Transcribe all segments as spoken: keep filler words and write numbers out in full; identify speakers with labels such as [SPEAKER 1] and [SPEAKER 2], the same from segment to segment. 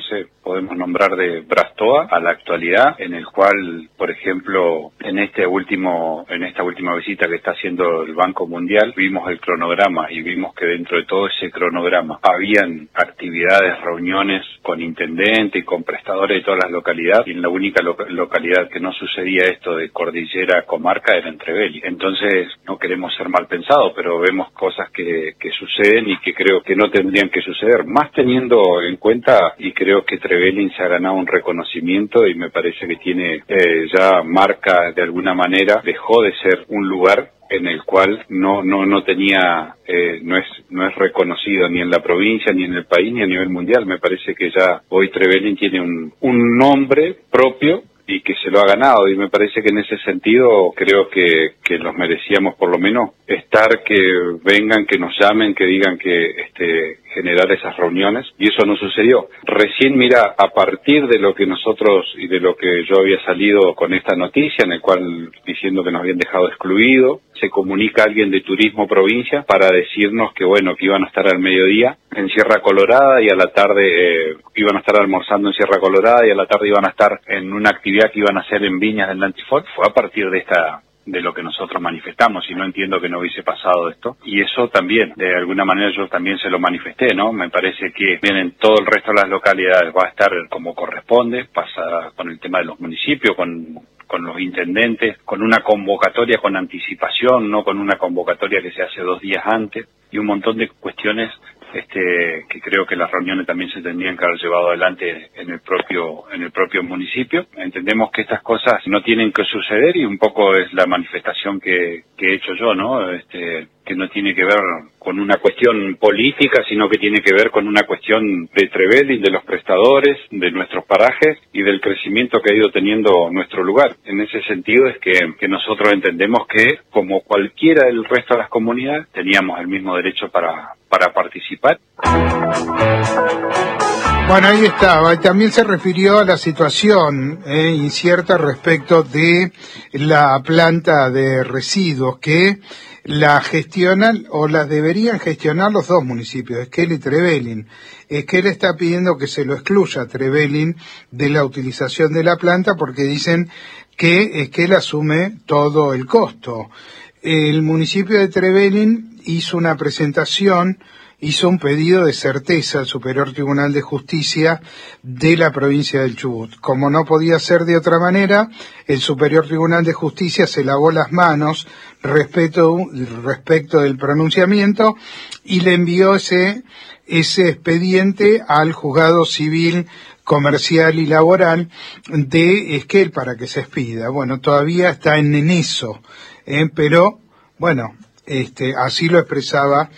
[SPEAKER 1] sé, podemos nombrar de Brastoa a la actualidad, en el cual, por ejemplo, en este último, en esta última visita que está haciendo el Banco Mundial, vimos el cronograma y vimos que dentro de todo ese cronograma habían actividades, reuniones con intendente y con prestadores de todas las localidades, y en la única lo localidad que no sucedía esto de cordillera comarca era en Trevelin. Entonces, no queremos ser mal pensados, pero vemos cosas que, que suceden y que creo que no tendrían que suceder, más teniendo en cuenta, y creo que Trevelin se ha ganado un reconocimiento y me parece que tiene eh, ya marca de alguna manera, dejó de ser un lugar en el cual no no no tenía eh, no es no es reconocido ni en la provincia ni en el país ni a nivel mundial. Me parece que ya hoy Trevelin tiene un un nombre propio y que se lo ha ganado, y me parece que en ese sentido creo que que los merecíamos por lo menos estar, que vengan, que nos llamen, que digan que este generar esas reuniones, y eso no sucedió. Recién, mira, a partir de lo que nosotros y de lo que yo había salido con esta noticia, en el cual diciendo que nos habían dejado excluido, se comunica alguien de Turismo Provincia para decirnos que bueno, que iban a estar al mediodía en Sierra Colorada y a la tarde eh, iban a estar almorzando en Sierra Colorada y a la tarde iban a estar en una actividad que iban a hacer en Viñas del Nantifol. Fue a partir de esta de lo que nosotros manifestamos, y no entiendo que no hubiese pasado esto, y eso también, de alguna manera yo también se lo manifesté, ¿no? Me parece que bien en todo el resto de las localidades va a estar como corresponde, pasa con el tema de los municipios, con con los intendentes, con una convocatoria con anticipación, no con una convocatoria que se hace dos días antes, y un montón de cuestiones este que creo que las reuniones también se tendrían que haber llevado adelante en el propio en el propio municipio. Entendemos que estas cosas no tienen que suceder, y un poco es la manifestación que, que he hecho yo, ¿no? Este que no tiene que ver con una cuestión política, sino que tiene que ver con una cuestión de Trevelin, de los prestadores, de nuestros parajes y del crecimiento que ha ido teniendo nuestro lugar. En ese sentido es que, que nosotros entendemos que, como cualquiera del resto de las comunidades, teníamos el mismo derecho para, para participar.
[SPEAKER 2] Bueno, ahí estaba. Y también se refirió a la situación eh, incierta respecto de la planta de residuos que la gestionan o la deberían gestionar los dos municipios, Esquel y Trevelin. Esquel está pidiendo que se lo excluya a Trevelin de la utilización de la planta porque dicen que Esquel asume todo el costo. El municipio de Trevelin hizo una presentación, hizo un pedido de certeza al Superior Tribunal de Justicia de la provincia del Chubut. Como no podía ser de otra manera, el Superior Tribunal de Justicia se lavó las manos respecto, respecto del pronunciamiento y le envió ese, ese expediente al Juzgado Civil, Comercial y Laboral de Esquel para que se expida. Bueno, todavía está en eso, ¿eh? Pero, bueno, este, así lo expresaba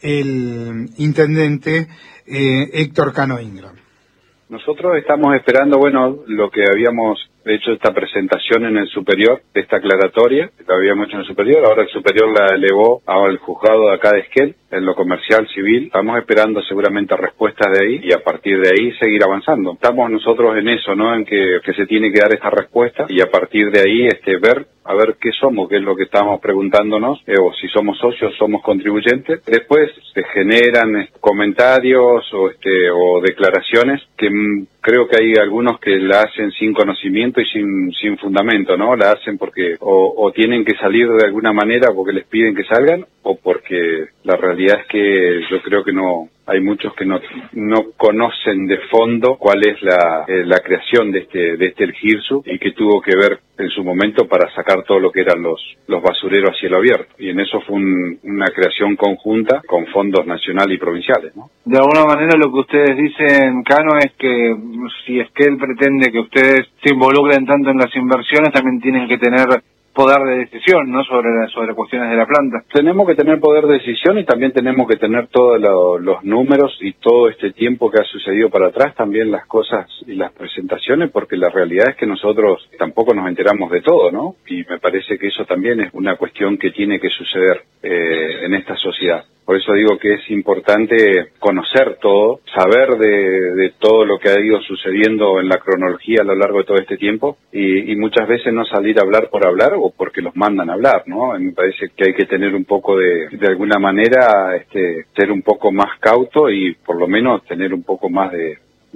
[SPEAKER 2] el intendente eh, Héctor Cano Ingram.
[SPEAKER 1] Nosotros estamos esperando, bueno, lo que habíamos hecho, esta presentación en el superior, esta aclaratoria, la habíamos hecho en el superior, ahora el superior la elevó al juzgado de acá de Esquel, en lo comercial civil. Estamos esperando seguramente respuestas de ahí y a partir de ahí seguir avanzando. Estamos nosotros en eso, ¿no? En que, que se tiene que dar esta respuesta y a partir de ahí este ver a ver qué somos, qué es lo que estamos preguntándonos, eh, o si somos socios, somos contribuyentes. Después se generan eh, comentarios o este o declaraciones que mm, creo que hay algunos que la hacen sin conocimiento y sin sin fundamento, ¿no? La hacen porque o, o tienen que salir de alguna manera porque les piden que salgan, o porque la realidad es que yo creo que no hay muchos que no no conocen de fondo cuál es la eh, la creación de este de este El Girsu y que tuvo que ver en su momento para sacar todo lo que eran los los basureros a cielo abierto, y en eso fue un, una creación conjunta con fondos nacionales y provinciales, ¿no?
[SPEAKER 3] De alguna manera lo que ustedes dicen, Cano, es que si Esquel pretende que ustedes se involucren tanto en las inversiones, también tienen que tener poder de decisión, ¿no? Sobre sobre cuestiones de la planta.
[SPEAKER 1] Tenemos que tener poder de decisión y también tenemos que tener todos lo, los números y todo este tiempo que ha sucedido para atrás, también las cosas y las presentaciones, porque la realidad es que nosotros tampoco nos enteramos de todo, ¿no? Y me parece que eso también es una cuestión que tiene que suceder eh, en esta sociedad. Por eso digo que es importante conocer todo, saber de, de todo lo que ha ido sucediendo en la cronología a lo largo de todo este tiempo y, y muchas veces no salir a hablar por hablar o porque los mandan a hablar, ¿no? Me parece que hay que tener un poco de, de alguna manera, este, ser un poco más cauto y por lo menos tener un poco más de,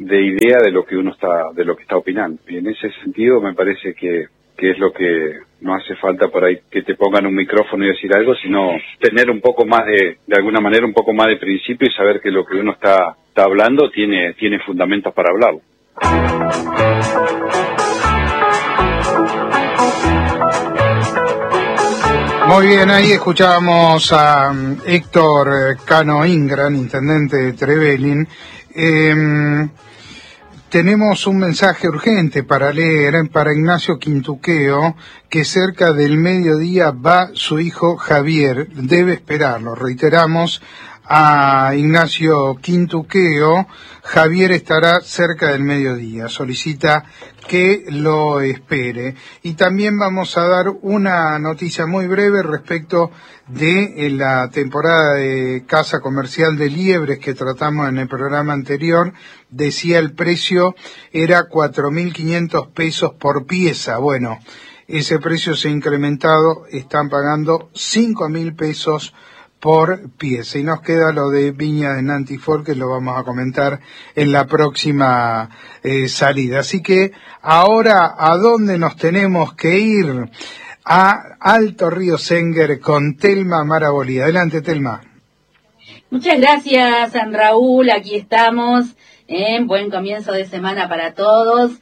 [SPEAKER 1] de idea de lo que uno está, de lo que está opinando. Y en ese sentido me parece que, que es lo que no hace falta por ahí que te pongan un micrófono y decir algo, sino tener un poco más de, de alguna manera un poco más de principio y saber que lo que uno está, está hablando tiene, tiene fundamentos para hablarlo.
[SPEAKER 2] Muy bien, ahí escuchábamos a Héctor Cano Ingran, intendente de Trevelin. Eh, tenemos un mensaje urgente para leer para Ignacio Quintuqueo, que cerca del mediodía va su hijo Javier, debe esperarlo. Reiteramos a Ignacio Quintuqueo, Javier estará cerca del mediodía, solicita que lo espere. Y también vamos a dar una noticia muy breve respecto de la temporada de caza comercial de liebres que tratamos en el programa anterior. Decía el precio era cuatro mil quinientos pesos por pieza. Bueno, ese precio se ha incrementado, están pagando cinco mil pesos por pieza. Y nos queda lo de Viña de Nantifor, que lo vamos a comentar en la próxima eh, salida. Así que ahora, ¿a dónde nos tenemos que ir? A Alto Río Senguer con Telma Marabolí. Adelante, Telma.
[SPEAKER 4] Muchas gracias, San Raúl. Aquí estamos. ¿eh? Buen comienzo de semana para todos.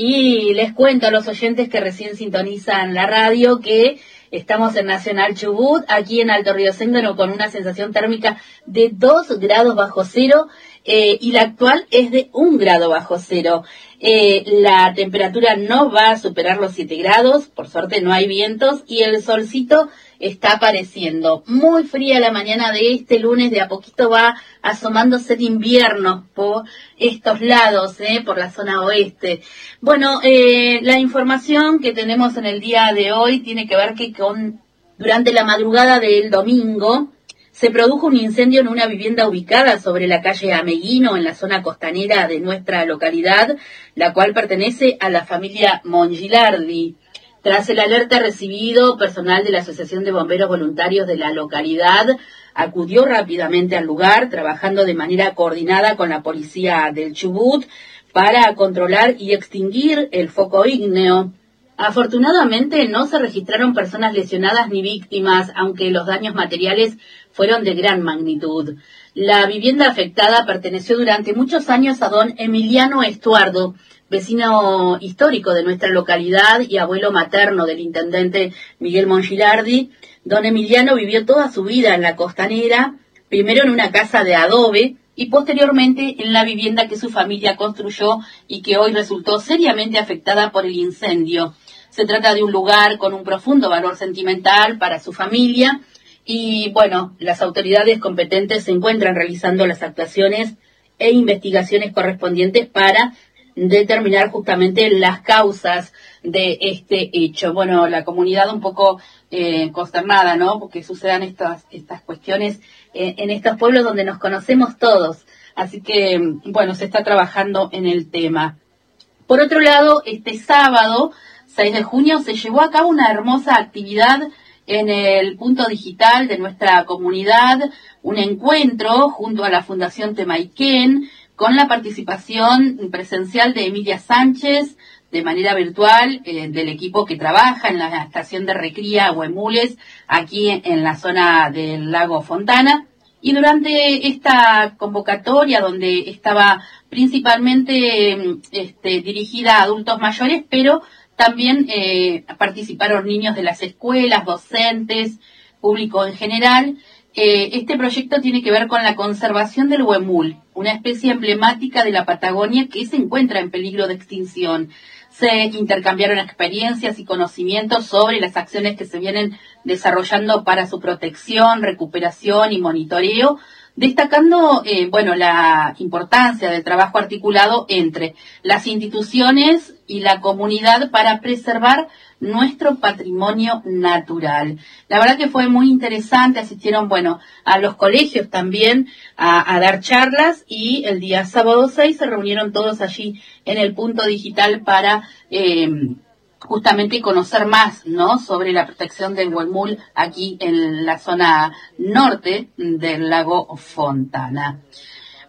[SPEAKER 4] Y les cuento a los oyentes que recién sintonizan la radio que estamos en Nacional Chubut, aquí en Alto Río Senguer, con una sensación térmica de dos grados bajo cero, eh, y la actual es de un grado bajo cero. Eh, la temperatura no va a superar los siete grados, por suerte no hay vientos, y el solcito está apareciendo. Muy fría la mañana de este lunes, de a poquito va asomándose el invierno por estos lados, eh, por la zona oeste. Bueno, eh, la información que tenemos en el día de hoy tiene que ver que con durante la madrugada del domingo se produjo un incendio en una vivienda ubicada sobre la calle Ameguino, en la zona costanera de nuestra localidad, la cual pertenece a la familia Mongilardi. Tras el alerta recibido, personal de la Asociación de Bomberos Voluntarios de la localidad acudió rápidamente al lugar, trabajando de manera coordinada con la policía del Chubut para controlar y extinguir el foco ígneo. Afortunadamente no se registraron personas lesionadas ni víctimas, aunque los daños materiales fueron de gran magnitud. La vivienda afectada perteneció durante muchos años a don Emiliano Estuardo, vecino histórico de nuestra localidad y abuelo materno del intendente Miguel Mongilardi. Don Emiliano vivió toda su vida en la costanera, primero en una casa de adobe y posteriormente en la vivienda que su familia construyó y que hoy resultó seriamente afectada por el incendio. Se trata de un lugar con un profundo valor sentimental para su familia y, bueno, las autoridades competentes se encuentran realizando las actuaciones e investigaciones correspondientes para determinar justamente las causas de este hecho. Bueno, la comunidad un poco eh, consternada, ¿no? Porque sucedan estas estas cuestiones eh, en estos pueblos donde nos conocemos todos. Así que, bueno, se está trabajando en el tema. Por otro lado, este sábado, seis de junio, se llevó a cabo una hermosa actividad en el punto digital de nuestra comunidad, un encuentro junto a la Fundación Temaiken, con la participación presencial de Emilia Sánchez, de manera virtual, eh, del equipo que trabaja en la estación de recría Huemules, aquí en la zona del lago Fontana. Y durante esta convocatoria, donde estaba principalmente este, dirigida a adultos mayores, pero también eh, participaron niños de las escuelas, docentes, público en general. Eh, este proyecto tiene que ver con la conservación del huemul, una especie emblemática de la Patagonia que se encuentra en peligro de extinción. Se intercambiaron experiencias y conocimientos sobre las acciones que se vienen desarrollando para su protección, recuperación y monitoreo, destacando, eh, bueno, la importancia del trabajo articulado entre las instituciones y la comunidad para preservar nuestro patrimonio natural. La verdad que fue muy interesante, asistieron, bueno, a los colegios también a, a dar charlas y el día sábado seis se reunieron todos allí en el punto digital para eh, justamente conocer más, ¿no?, sobre la protección del huemul aquí en la zona norte del lago Fontana.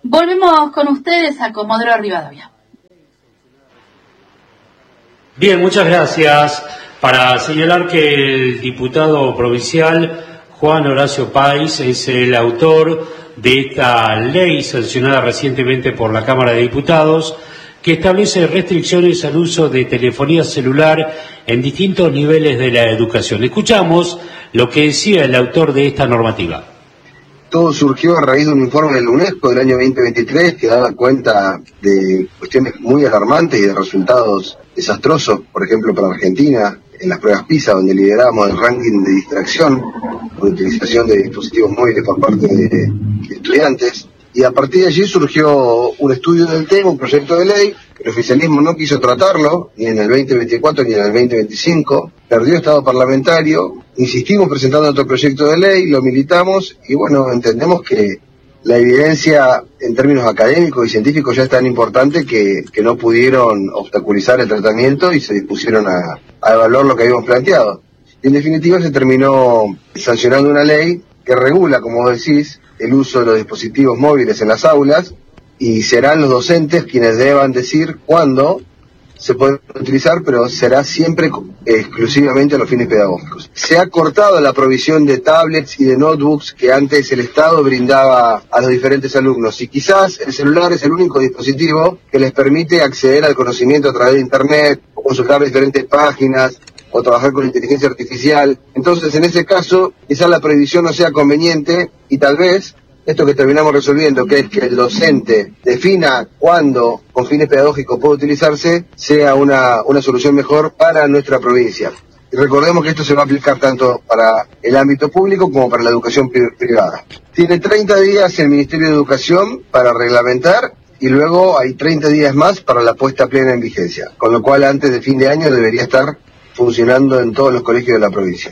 [SPEAKER 4] Volvemos con ustedes a Comodoro Rivadavia.
[SPEAKER 5] Bien, muchas gracias. Para señalar que el diputado provincial Juan Horacio Páez es el autor de esta ley sancionada recientemente por la Cámara de Diputados, que establece restricciones al uso de telefonía celular en distintos niveles de la educación. Escuchamos lo que decía el autor de esta normativa.
[SPEAKER 6] Todo surgió a raíz de un informe de la UNESCO del año veinte veintitrés que daba cuenta de cuestiones muy alarmantes y de resultados desastrosos, por ejemplo para Argentina, en las pruebas PISA, donde lideramos el ranking de distracción, con utilización de dispositivos móviles por parte de, de estudiantes. Y a partir de allí surgió un estudio del tema, un proyecto de ley, que el oficialismo no quiso tratarlo, ni en el veinte veinticuatro ni en el veinte veinticinco, perdió estado parlamentario, insistimos presentando otro proyecto de ley, lo militamos, y bueno, entendemos que la evidencia en términos académicos y científicos ya es tan importante que, que no pudieron obstaculizar el tratamiento y se dispusieron a, a evaluar lo que habíamos planteado. Y en definitiva se terminó sancionando una ley que regula, como decís, el uso de los dispositivos móviles en las aulas, y serán los docentes quienes deban decir cuándo se pueden utilizar, pero será siempre exclusivamente a los fines pedagógicos. Se ha cortado la provisión de tablets y de notebooks que antes el Estado brindaba a los diferentes alumnos, y quizás el celular es el único dispositivo que les permite acceder al conocimiento a través de Internet, o consultar diferentes páginas, o trabajar con inteligencia artificial. Entonces, en ese caso, quizás la prohibición no sea conveniente, y tal vez esto que terminamos resolviendo, que es que el docente defina cuándo, con fines pedagógicos, puede utilizarse, sea una, una solución mejor para nuestra provincia. Y recordemos que esto se va a aplicar tanto para el ámbito público como para la educación pri- privada. Tiene treinta días el Ministerio de Educación para reglamentar, y luego hay treinta días más para la puesta plena en vigencia, con lo cual antes de fin de año debería estar funcionando en todos los colegios de la provincia.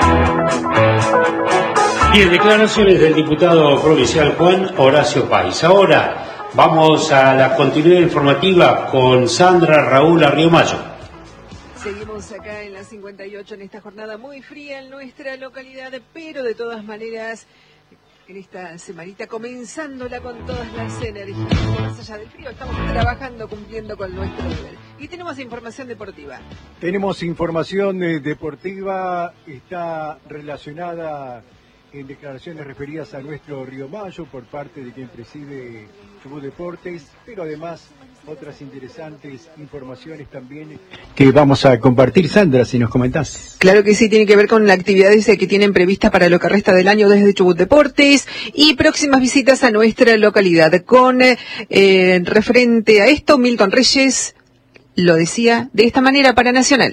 [SPEAKER 5] Bien, declaraciones del diputado provincial Juan Horacio Páez. Ahora vamos a la continuidad informativa con Sandra Raúl Arriomayo.
[SPEAKER 7] Seguimos acá en la cincuenta y ocho en esta jornada muy fría en nuestra localidad, pero de todas maneras en esta semanita comenzándola con todas las energías. Más allá del frío, estamos trabajando, cumpliendo con nuestro deber. Y tenemos información deportiva.
[SPEAKER 8] Tenemos información eh, deportiva, está relacionada en declaraciones referidas a nuestro Río Mayo por parte de quien preside Chubut Deportes, pero además otras interesantes informaciones también que vamos a compartir. Sandra, si nos comentás.
[SPEAKER 7] Claro que sí, tiene que ver con las actividades que tienen previstas para lo que resta del año desde Chubut Deportes y próximas visitas a nuestra localidad. Con eh, referente a esto, Milton Reyes lo decía de esta manera para Nacional.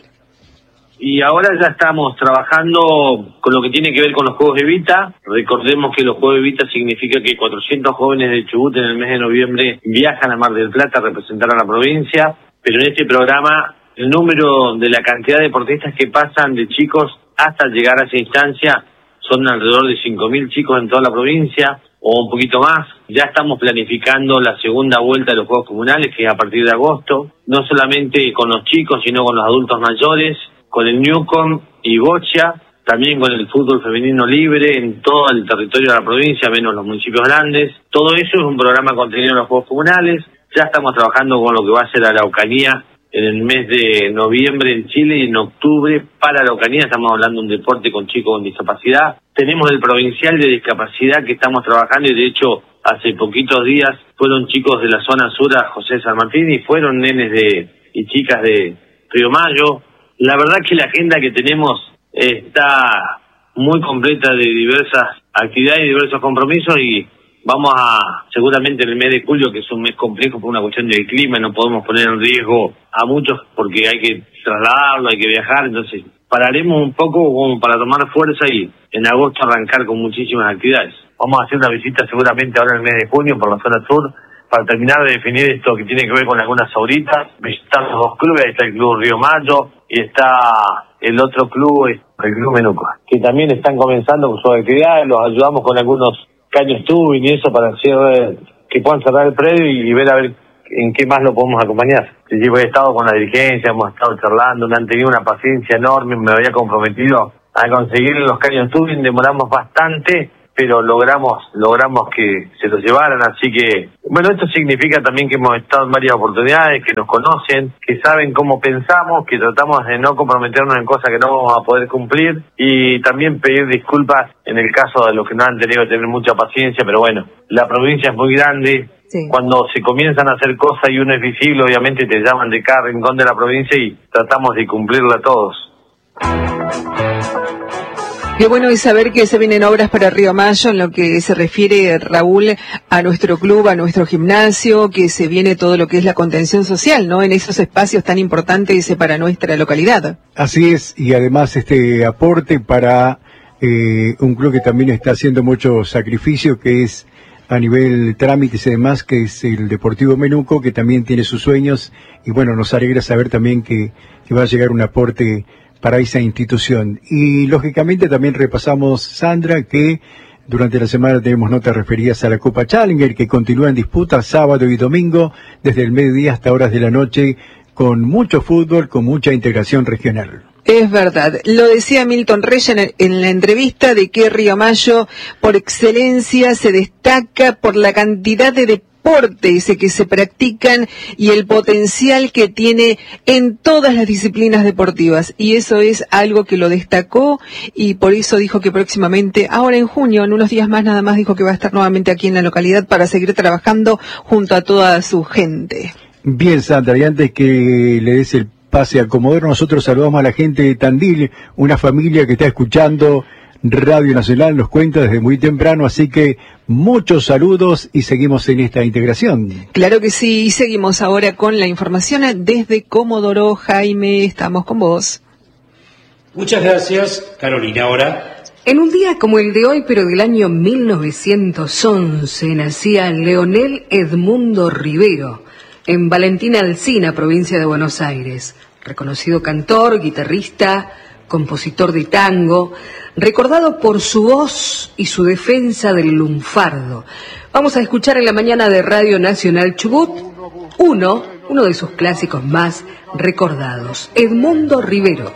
[SPEAKER 9] Y ahora ya estamos trabajando con lo que tiene que ver con los Juegos Evita. Recordemos que los Juegos Evita significa que cuatrocientos jóvenes de Chubut en el mes de noviembre viajan a Mar del Plata a representar a la provincia, pero en este programa el número de la cantidad de deportistas que pasan de chicos hasta llegar a esa instancia son alrededor de cinco mil chicos en toda la provincia, o un poquito más. Ya estamos planificando la segunda vuelta de los Juegos Comunales, que es a partir de agosto, no solamente con los chicos, sino con los adultos mayores, con el Newcom y Bocha, también con el fútbol femenino libre en todo el territorio de la provincia, menos los municipios grandes. Todo eso es un programa contenido en los Juegos Comunales. Ya estamos trabajando con lo que va a ser la Araucanía en el mes de noviembre en Chile, y en octubre para la Araucanía estamos hablando de un deporte con chicos con discapacidad. Tenemos el provincial de discapacidad que estamos trabajando, y de hecho hace poquitos días fueron chicos de la zona sur a José San Martín y fueron nenes de y chicas de Río Mayo. La verdad que la agenda que tenemos está muy completa de diversas actividades y diversos compromisos, y vamos a, seguramente en el mes de julio, que es un mes complejo por una cuestión del clima, no podemos poner en riesgo a muchos porque hay que trasladarlo, hay que viajar, entonces pararemos un poco como para tomar fuerza y en agosto arrancar con muchísimas actividades. Vamos a hacer una visita seguramente ahora en el mes de junio por la zona sur, para terminar de definir esto que tiene que ver con algunas ahoritas, visitar los dos clubes. Ahí está el Club Río Mayo y está el otro club, el Club Menuco, que también están comenzando con sus actividades. Los ayudamos con algunos caños tubing y eso para hacer que puedan cerrar el predio y ver a ver en qué más lo podemos acompañar. Sí, he estado con la dirigencia, hemos estado charlando, me han tenido una paciencia enorme, me había comprometido a conseguir los caños tubing, demoramos bastante, pero logramos logramos que se lo llevaran, así que, bueno, esto significa también que hemos estado en varias oportunidades, que nos conocen, que saben cómo pensamos, que tratamos de no comprometernos en cosas que no vamos a poder cumplir, y también pedir disculpas en el caso de los que no han tenido que tener mucha paciencia, pero bueno, la provincia es muy grande. Sí. Cuando se comienzan a hacer cosas y uno es visible, obviamente te llaman de cada rincón de la provincia y tratamos de cumplirla todos.
[SPEAKER 7] Qué bueno es saber que se vienen obras para Río Mayo en lo que se refiere, Raúl, a nuestro club, a nuestro gimnasio, que se viene todo lo que es la contención social, ¿no? En esos espacios tan importantes para nuestra localidad.
[SPEAKER 8] Así es, y además este aporte para eh, un club que también está haciendo mucho sacrificio, que es a nivel trámites y demás, que es el Deportivo Menuco, que también tiene sus sueños, y bueno, nos alegra saber también que, que va a llegar un aporte para esa institución. Y lógicamente también repasamos, Sandra, que durante la semana tenemos notas referidas a la Copa Challenger, que continúa en disputa sábado y domingo, desde el mediodía hasta horas de la noche, con mucho fútbol, con mucha integración regional.
[SPEAKER 7] Es verdad, lo decía Milton Reyes en, en la entrevista, de que Río Mayo por excelencia se destaca por la cantidad de deportes que se practican y el potencial que tiene en todas las disciplinas deportivas, y eso es algo que lo destacó, y por eso dijo que próximamente, ahora en junio, en unos días más nada más, dijo que va a estar nuevamente aquí en la localidad para seguir trabajando junto a toda su gente.
[SPEAKER 8] Bien, Sandra, y antes que le des el pase a Comodoro, nosotros saludamos a la gente de Tandil, una familia que está escuchando Radio Nacional, nos cuenta desde muy temprano, así que muchos saludos y seguimos en esta integración.
[SPEAKER 7] Claro que sí, y seguimos ahora con la información desde Comodoro. Jaime, estamos con vos.
[SPEAKER 5] Muchas gracias, Carolina. Ahora,
[SPEAKER 10] en un día como el de hoy, pero del año mil novecientos once, nacía Leonel Edmundo Rivero, en Valentina Alsina, provincia de Buenos Aires. Reconocido cantor, guitarrista, compositor de tango, recordado por su voz y su defensa del lunfardo. Vamos a escuchar en la mañana de Radio Nacional Chubut uno, uno de sus clásicos más recordados, Edmundo Rivero.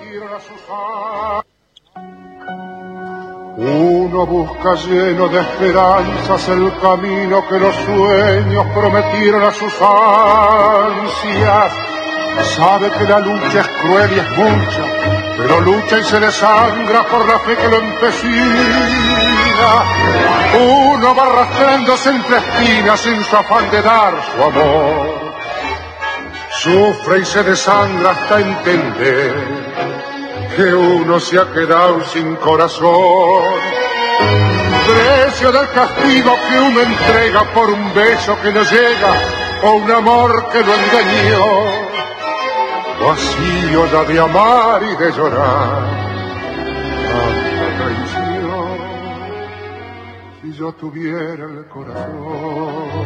[SPEAKER 11] Uno busca lleno de esperanzas el camino que los sueños prometieron a sus ansias. Sabe que la lucha es cruel y es mucha, pero lucha y se desangra por la fe que lo empecina. Uno va arrastrándose entre espinas en su afán de dar su amor. Sufre y se desangra hasta entender que uno se ha quedado sin corazón. Precio del castigo que uno entrega por un beso que no llega o un amor que lo engañó. Vacío la de amar y de llorar, tanta traición. Si yo tuviera el corazón,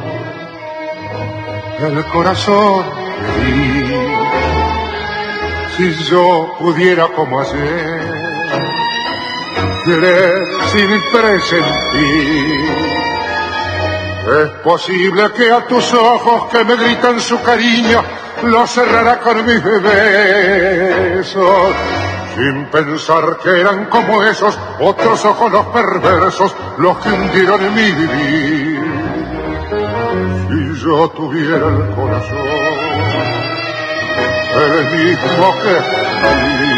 [SPEAKER 11] el corazón que di, si yo pudiera como ayer querer sin presentir, es posible que a tus ojos que me gritan su cariño lo cerrará con mis besos, sin pensar que eran como esos otros ojos los perversos los que hundieron en mi vivir. Si yo tuviera el corazón, el mismo que